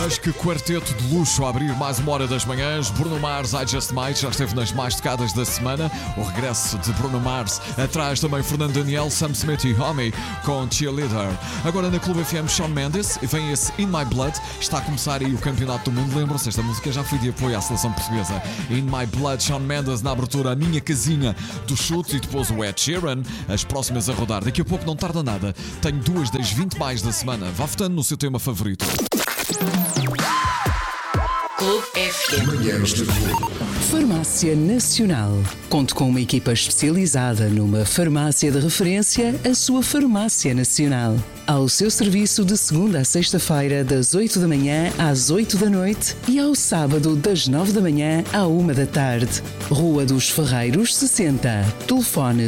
Mas que quarteto de luxo a abrir mais uma hora das manhãs. Bruno Mars, I Just Might, já esteve nas mais tocadas da semana. O regresso de Bruno Mars. Atrás também Fernando Daniel, Sam Smith e Homie com Cheerleader. Agora na Clube FM, Shawn Mendes. E vem esse In My Blood. Está a começar aí o Campeonato do Mundo. Lembram-se, esta música já foi de apoio à seleção portuguesa. In My Blood, Shawn Mendes na abertura, a minha casinha dos chutes. E depois o Ed Sheeran. As próximas a rodar. Daqui a pouco não tarda nada. Tenho 2 das 20 mais da semana. Vá votando no seu tema favorito. Clube FM. Farmácia Nacional. Conte com uma equipa especializada numa farmácia de referência, a sua Farmácia Nacional. Ao seu serviço de segunda a sexta-feira, das 8 da manhã às 8 da noite e ao sábado, das 9 da manhã à 1 da tarde. Rua dos Ferreiros, 60. Telefone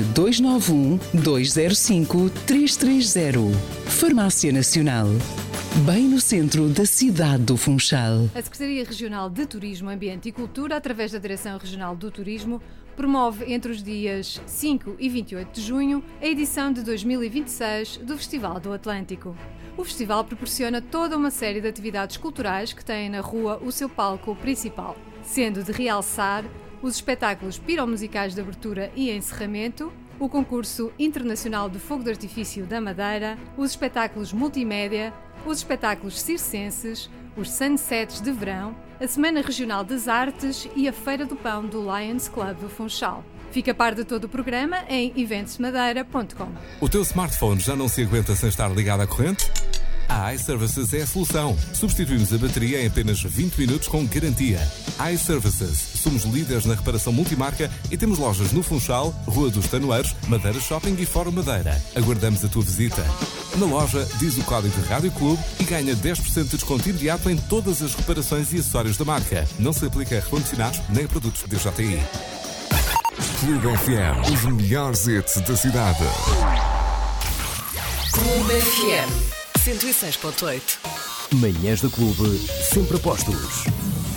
291-205-330. Farmácia Nacional. Bem no centro da cidade do Funchal. A Secretaria Regional de Turismo, Ambiente e Cultura, através da Direção Regional do Turismo, promove entre os dias 5 e 28 de junho a edição de 2026 do Festival do Atlântico. O festival proporciona toda uma série de atividades culturais que têm na rua o seu palco principal, sendo de realçar os espetáculos piromusicais de abertura e encerramento, o concurso internacional de fogo de artifício da Madeira, os espetáculos multimédia, os espetáculos circenses, os sunsets de verão, a Semana Regional das Artes e a Feira do Pão do Lions Club do Funchal. Fica a par de todo o programa em eventsmadeira.com. O teu smartphone já não se aguenta sem estar ligado à corrente? A iServices é a solução. Substituímos a bateria em apenas 20 minutos com garantia. iServices. Somos líderes na reparação multimarca e temos lojas no Funchal, Rua dos Tanoeiros, Madeira Shopping e Fórum Madeira. Aguardamos a tua visita. Na loja, diz o código de Rádio Clube e ganha 10% de desconto imediato em todas as reparações e acessórios da marca. Não se aplica a recondicionados nem a produtos DJI. Clube FM. Os melhores hits da cidade. Clube FM 106.8. Manhãs da Clube, sempre a postos.